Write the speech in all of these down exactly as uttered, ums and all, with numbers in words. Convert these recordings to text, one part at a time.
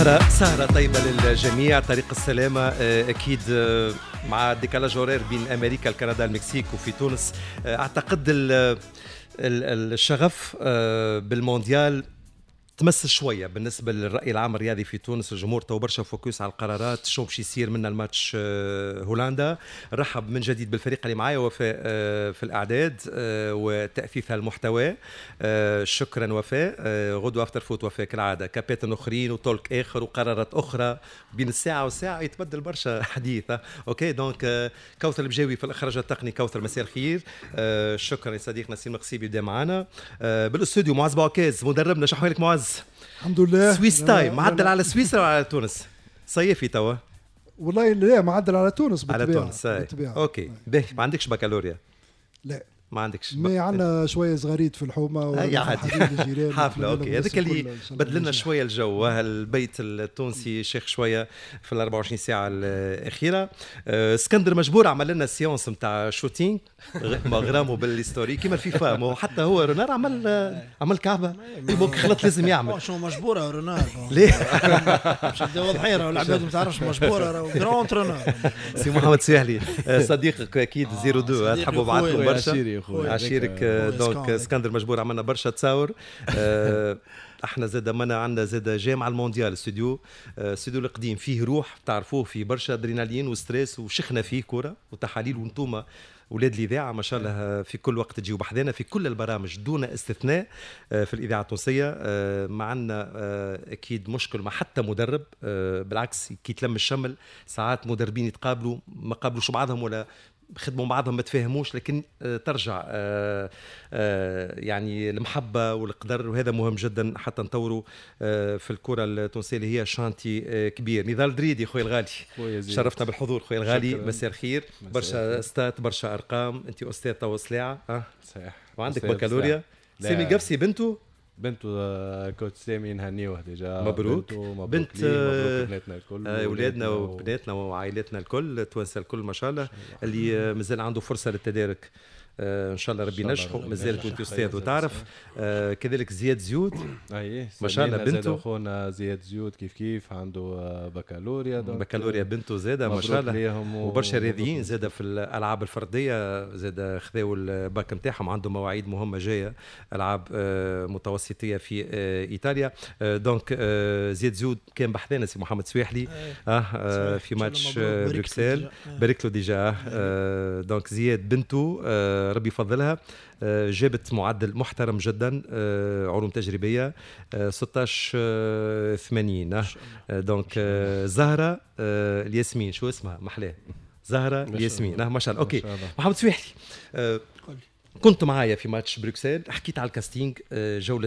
سهرة طيبة للجميع. طريق السلامة أكيد مع ديكالاج هورير بين أمريكا الكندا المكسيك وفي تونس. أعتقد الشغف بالمونديال تمس شويه بالنسبه للراي العام الرياضي في تونس. الجمهور تو برشا فوكس على القرارات شو باش يصير من الماتش هولندا. رحب من جديد بالفريق اللي معايا وفاء في الاعداد وتاثيث المحتوى. شكرا وفاء. غدوه افتر فوت وفاء كالعاده كابتن اخرين وتولك اخر وقرارات اخرى بين الساعه والساعه يتبدل برشا حديث. اوكي دونك كوثر البجاوي في الاخراج التقني. كوثر مساء الخير. شكرا يا صديقنا نسيم القصيبي بدا معنا بالاستوديو. معز بوعكاز مدربنا. شو احوالك معز؟ الحمد لله. سويس تايم معدل على سويسرا وعلى تونس صيفي توا؟ والله لا معدل على تونس على تونس. اوكي باهي. ما عندكش بكالوريا؟ لا ما عندكش. ما عندنا شويه صغاريت في الحومه وحفله. حفله اوكي. هذاك اللي بدلنا شويه الجو. البيت التونسي شيخ شويه في ال أربعة وعشرين ساعه الاخيره. اسكندر مجبور عمل لنا سيونس نتاع شوتينغ مغرامه بالهيستوري كيما الفيفا. ما حتى هو رونار عمل عمل كعبه ممكن خلط لازم يعمل. شو مجبوره رونار ليه مش دو ضحيره والعباد ما تعرفش مجبوره جراند رونار. سي محمد سهلي صديقك اكيد زيرو دو تحبوا بعضكم برشا عشيرك. دونك اسكندر مجبور عملنا برشا تصاور. احنا زاد منا عندنا زاد جامعه المونديال استوديو استوديو القديم فيه روح تعرفوه فيه برشا ادرينالين وستريس وشخنا فيه كره وتحاليل وانتوما ولاد الاذاعه ما شاء الله في كل وقت تجيو بحذانا في كل البرامج دون استثناء في الاذاعه التونسيه. ما عندنا اكيد مشكل مع حتى مدرب. بالعكس كي تلم الشمل ساعات مدربين يتقابلوا ما قابلوش بعضهم ولا خدموا بعضهم ما تفاهموش لكن ترجع يعني المحبة والقدر وهذا مهم جدا حتى نطوروا في الكرة التونسية اللي هي شانتي كبير. نضال دريدي خويا الغالي شرفتنا بالحضور خويا الغالي. مساء الخير. برشا ستات برشا أرقام. أنت أستاذ تو سلاعة أه صحيح وعندك بكالوريا. سامي قفسي بنته بنته كوتش سامي نهنيوه ديجا. مبروك. مبروك بنت مبروك بناتنا الكل اولادنا وبناتنا وعائلتنا الكل التوانسه الكل ما شاء الله اللي مازال عنده فرصه للتدارك. آه ان شاء الله ربي ينجحوا. مازالت وانت استاذ وتعرف. آه كذلك زياد زيود اي ما شاء الله بنته اخونا زياد زيود كيف كيف عنده بكالوريا بكالوريا بنته زاده ما شاء الله. وبرشا رياضيين زاده في الالعاب الفرديه زاده خذاوا الباك نتاعهم عندهم مواعيد مهمه جايه العاب آه متوسطيه في آه ايطاليا. آه دونك آه زياد زيود كان بحثنا سي محمد سواحلي آه, آه في ماتش آه بروكسل. بارك له ديجا. آه دونك زياد بنته آه ربي يفضلها. جابت معدل محترم جدا. علوم تجريبيه ستة عشر ثمانين. دونك زهره الياسمين شو اسمها محلاه زهره الياسمين ما شاء الله. اوكي محمد سواحلي كنت معايا في ماتش بروكسل. حكيت على الكاستينج جولة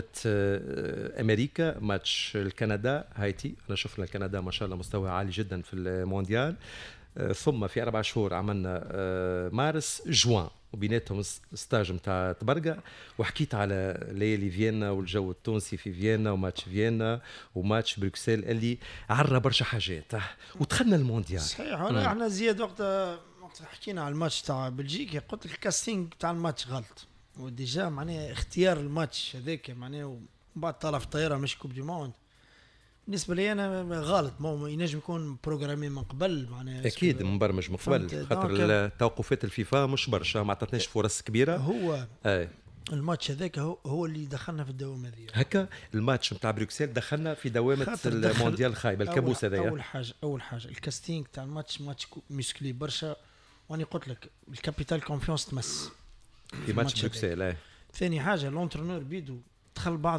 أمريكا ماتش الكندا هايتي. أنا شفنا الكندا ما شاء الله مستوى عالي جدا في المونديال. ثم في أربع شهور عملنا مارس جوان وبيناتهم ستاج متاع تبرقة. وحكيت على ليالي فيينا والجو التونسي في فيينا وماتش فيينا وماتش بروكسل اللي عرى برشا حاجات ودخلنا المونديال. صحيح. احنا زياد وقت وقت حكينا على الماتش تاع بلجيكا قلت الكاستينج تاع الماتش غلط وديجا معناه اختيار الماتش هذاك معناه ومن بعد طلع في الطياره مش كوب دي موند. بالنسبه لي انا غلط. ما ينجم يكون بروغرامي من قبل معناه اكيد مبرمج من قبل خاطر توقفات الفيفا مش برشا ما عطتناش فرص كبيره. هو اي الماتش هذاك هو, هو اللي دخلنا في الدوامه هذه. هكا الماتش نتاع بروكسل دخلنا في دوامه المونديال الخايبه الكابوس هذايا. اول حاجه اول حاجه الكاستينج تاع الماتش ماتش مسكلي برشا. واني قلت لك الكابيتال كونفيونس تمس في ماتش بروكسل. اي ثاني حاجه لونترونور بيدو دخل بعض